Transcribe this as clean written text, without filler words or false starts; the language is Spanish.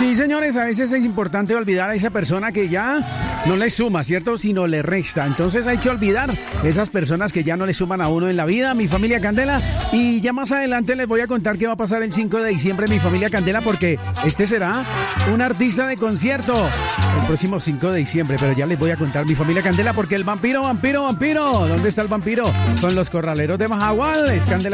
Sí, señores, a veces es importante olvidar a esa persona que ya no le suma, ¿cierto? Sino le resta. Entonces hay que olvidar esas personas que ya no le suman a uno en la vida. Mi familia Candela. Y ya más adelante les voy a contar qué va a pasar el 5 de diciembre en mi familia Candela, porque este será un artista de concierto el próximo 5 de diciembre. Pero ya les voy a contar mi familia Candela, porque el vampiro. ¿Dónde está el vampiro? Con los corraleros de Majagual. Es Candela.